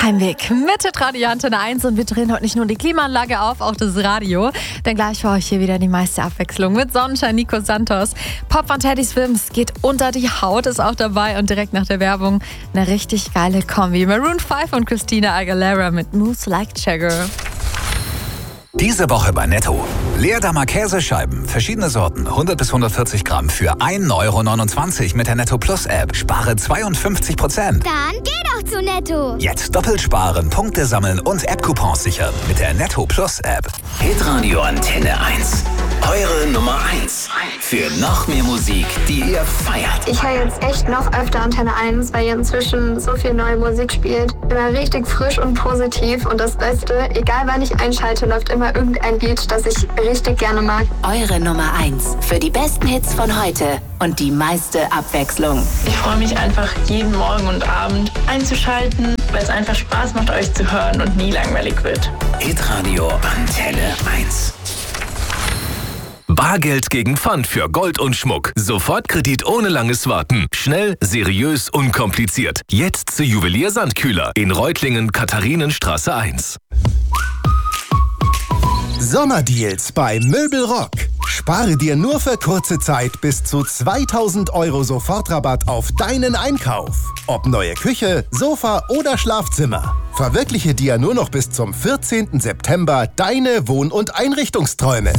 Heimweg mit Radio Antenne 1 und wir drehen heute nicht nur die Klimaanlage auf, auch das Radio. Denn gleich für euch hier wieder die meiste Abwechslung mit Sonnenschein, Nico Santos. Pop von Teddy Swims geht unter die Haut, ist auch dabei und direkt nach der Werbung eine richtig geile Kombi. Maroon 5 und Christina Aguilera mit Moves Like Jagger. Diese Woche bei Netto. Leerdammer Käsescheiben, verschiedene Sorten, 100 bis 140 Gramm für 1,29 € mit der Netto Plus App. Spare 52%. Dann geh doch zu Netto. Jetzt doppelt sparen, Punkte sammeln und App-Coupons sichern mit der Netto Plus App. Hitradio Antenne 1. Eure Nummer 1. Für noch mehr Musik, die ihr feiert. Ich höre jetzt echt noch öfter Antenne 1, weil ihr inzwischen so viel neue Musik spielt. Immer richtig frisch und positiv. Und das Beste, egal wann ich einschalte, läuft immer irgendein Lied, das ich richtig gerne mag. Eure Nummer 1 für die besten Hits von heute und die meiste Abwechslung. Ich freue mich einfach jeden Morgen und Abend einzuschalten, weil es einfach Spaß macht, euch zu hören und nie langweilig wird. Hitradio Antenne 1. Bargeld gegen Pfand für Gold und Schmuck. Sofortkredit ohne langes Warten. Schnell, seriös, unkompliziert. Jetzt zu Juwelier Sandkühler in Reutlingen, Katharinenstraße 1. Sommerdeals bei Möbelrock. Spare dir nur für kurze Zeit bis zu 2.000 € Sofortrabatt auf deinen Einkauf. Ob neue Küche, Sofa oder Schlafzimmer. Verwirkliche dir nur noch bis zum 14. September deine Wohn- und Einrichtungsträume.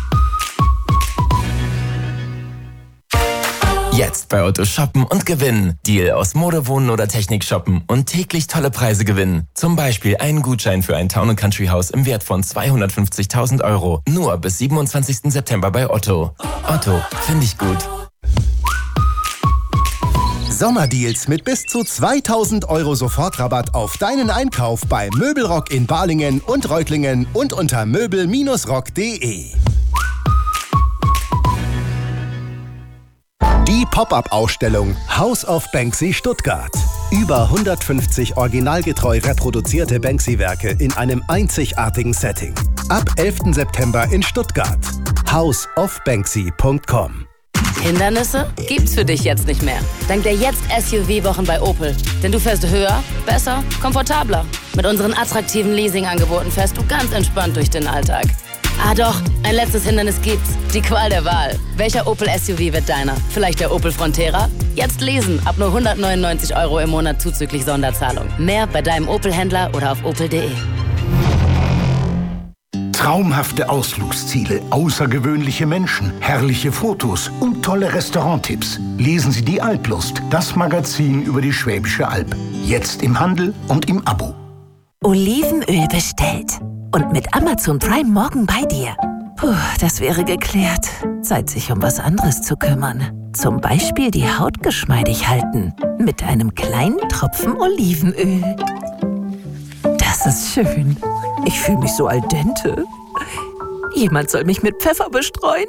Jetzt bei Otto shoppen und gewinnen. Deal aus Mode, Wohnen oder Technik shoppen und täglich tolle Preise gewinnen. Zum Beispiel einen Gutschein für ein Town & Country Haus im Wert von 250.000 €. Nur bis 27. September bei Otto. Otto, finde ich gut. Sommerdeals mit bis zu 2.000 € Sofortrabatt auf deinen Einkauf bei Möbelrock in Balingen und Reutlingen und unter möbel-rock.de. Die Pop-Up-Ausstellung House of Banksy Stuttgart. Über 150 originalgetreu reproduzierte Banksy-Werke in einem einzigartigen Setting. Ab 11. September in Stuttgart. houseofbanksy.com. Hindernisse gibt's für dich jetzt nicht mehr. Dank der Jetzt-SUV-Wochen bei Opel. Denn du fährst höher, besser, komfortabler. Mit unseren attraktiven Leasing-Angeboten fährst du ganz entspannt durch den Alltag. Ah doch, ein letztes Hindernis gibt's. Die Qual der Wahl. Welcher Opel-SUV wird deiner? Vielleicht der Opel Frontera? Jetzt lesen, ab nur 199 € im Monat zuzüglich Sonderzahlung. Mehr bei deinem Opel-Händler oder auf opel.de. Traumhafte Ausflugsziele, außergewöhnliche Menschen, herrliche Fotos und tolle Restauranttipps. Lesen Sie die Alplust, das Magazin über die Schwäbische Alb. Jetzt im Handel und im Abo. Olivenöl bestellt. Und mit Amazon Prime morgen bei dir. Puh, das wäre geklärt. Zeit, sich um was anderes zu kümmern. Zum Beispiel die Haut geschmeidig halten. Mit einem kleinen Tropfen Olivenöl. Das ist schön. Ich fühle mich so al dente. Jemand soll mich mit Pfeffer bestreuen.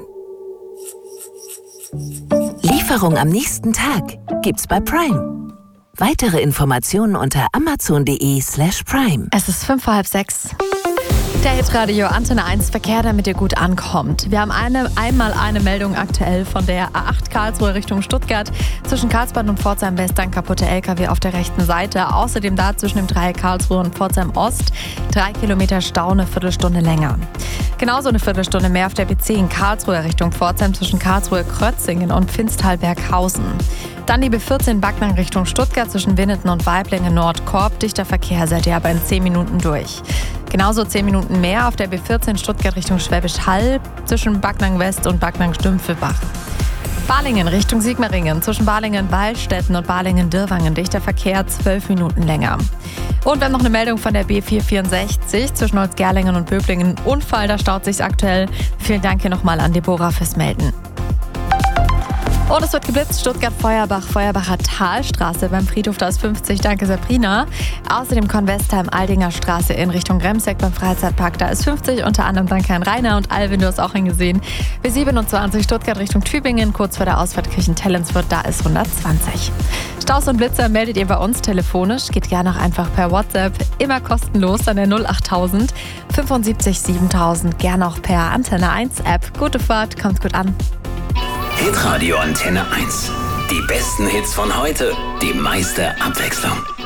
Lieferung am nächsten Tag gibt's bei Prime. Weitere Informationen unter amazon.de/prime. Es ist 5:30. Der Hitradio Antenne 1 Verkehr, damit ihr gut ankommt. Wir haben einmal eine Meldung aktuell von der A8 Karlsruhe Richtung Stuttgart. Zwischen Karlsbad und Pforzheim West ein kaputter LKW auf der rechten Seite. Außerdem da zwischen dem Dreieck Karlsruhe und Pforzheim Ost 3 Kilometer Stau, eine Viertelstunde länger. Genauso eine Viertelstunde mehr auf der B10 in Karlsruhe Richtung Pforzheim zwischen Karlsruhe-Krötzingen und Pfinstal-Berghausen. Dann die B14 Backnang Richtung Stuttgart zwischen Winneten und Waiblingen Nordkorb. Dichter Verkehr seid ihr aber in 10 Minuten durch. Genauso 10 Minuten mehr auf der B14 Stuttgart Richtung Schwäbisch Hall zwischen Backnang West und Backnang Stümpfelbach. Balingen Richtung Sigmaringen zwischen Balingen-Wallstätten und Balingen-Dirwangen. Dichter Verkehr 12 Minuten länger. Und wir haben noch eine Meldung von der B464 zwischen Holzgerlingen und Böblingen. Unfall, da staut sich's aktuell. Vielen Dank hier nochmal an Deborah fürs Melden. Und es wird geblitzt, Stuttgart-Feuerbach, Feuerbacher Talstraße beim Friedhof, da ist 50, danke Sabrina. Außerdem Convestheim, Aldinger Straße in Richtung Remseck beim Freizeitpark, da ist 50, unter anderem danke an Rainer und Alvin, du hast auch hingesehen. B27 Stuttgart Richtung Tübingen, kurz vor der Ausfahrt Kirchentellensfurt, da ist 120. Staus und Blitzer meldet ihr bei uns telefonisch, geht gerne auch einfach per WhatsApp, immer kostenlos an der 08000 75 7000, gerne auch per Antenne 1 App. Gute Fahrt, kommt gut an. Hitradio Antenne 1. Die besten Hits von heute, die meiste Abwechslung.